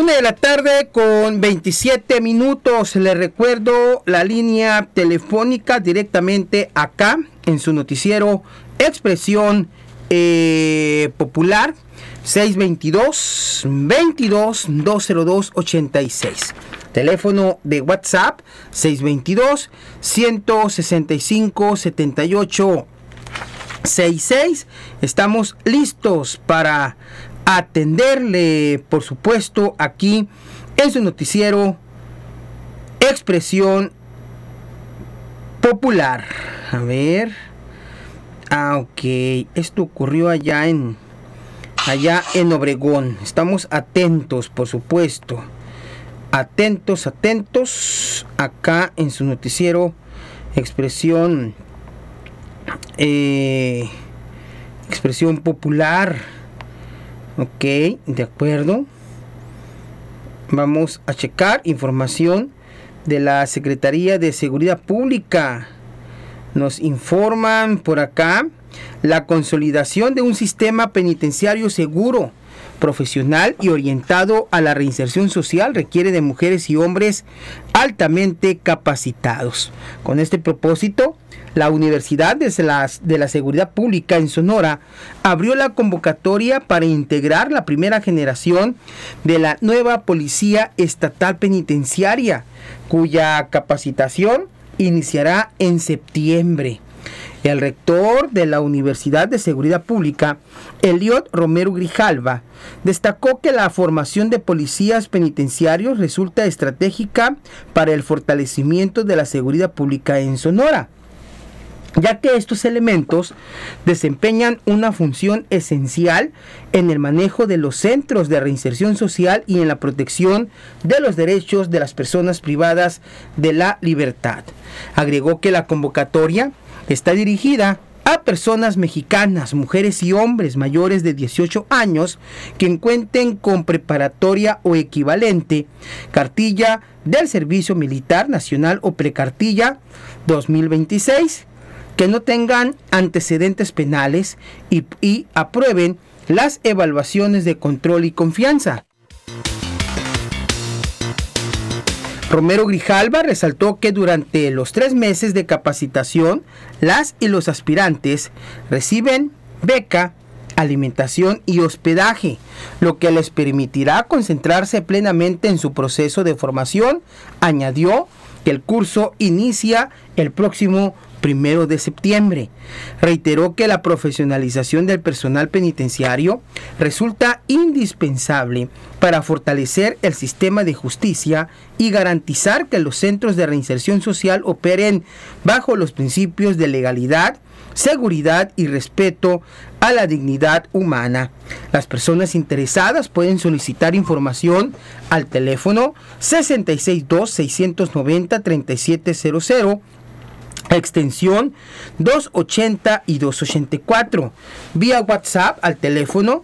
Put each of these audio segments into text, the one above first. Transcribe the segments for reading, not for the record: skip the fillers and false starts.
1:27 PM. Les recuerdo la línea telefónica directamente acá en su noticiero Expresión Popular, 622-22-202-86. Teléfono de WhatsApp 622-165-7866. Estamos listos para atenderle, por supuesto, aquí en su noticiero Expresión Popular. A ver. Ok. Esto ocurrió allá en Obregón. Estamos atentos, por supuesto. Atentos acá en su noticiero Expresión Popular. Ok, de acuerdo. Vamos a checar información de la Secretaría de Seguridad Pública. Nos informan por acá la consolidación de un sistema penitenciario seguro, profesional y orientado a la reinserción social requiere de mujeres y hombres altamente capacitados. Con este propósito, la Universidad de la Seguridad Pública en Sonora abrió la convocatoria para integrar la primera generación de la nueva Policía Estatal Penitenciaria, cuya capacitación iniciará en septiembre. El rector de la Universidad de Seguridad Pública, Eliot Romero Grijalva, destacó que la formación de policías penitenciarios resulta estratégica para el fortalecimiento de la seguridad pública en Sonora, ya que estos elementos desempeñan una función esencial en el manejo de los centros de reinserción social y en la protección de los derechos de las personas privadas de la libertad. Agregó que la convocatoria está dirigida a personas mexicanas, mujeres y hombres mayores de 18 años que cuenten con preparatoria o equivalente, cartilla del Servicio Militar Nacional o precartilla 2026, que no tengan antecedentes penales y aprueben las evaluaciones de control y confianza. Romero Grijalva resaltó que durante los 3 meses de capacitación, las y los aspirantes reciben beca, alimentación y hospedaje, lo que les permitirá concentrarse plenamente en su proceso de formación. Añadió que el curso inicia el próximo 1 de septiembre. Reiteró que la profesionalización del personal penitenciario resulta indispensable para fortalecer el sistema de justicia y garantizar que los centros de reinserción social operen bajo los principios de legalidad, seguridad y respeto a la dignidad humana. Las personas interesadas pueden solicitar información al teléfono 662-690-3700, extensión 280 y 284, vía WhatsApp al teléfono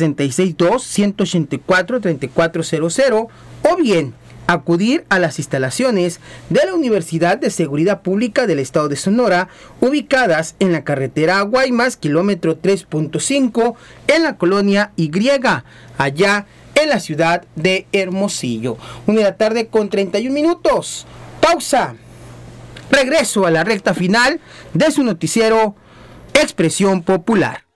662-184-3400, o bien acudir a las instalaciones de la Universidad de Seguridad Pública del Estado de Sonora, ubicadas en la carretera Guaymas, kilómetro 3.5, en la colonia Y, allá en la ciudad de Hermosillo. 1:31 PM. Pausa. Regreso a la recta final de su noticiero Expresión Popular.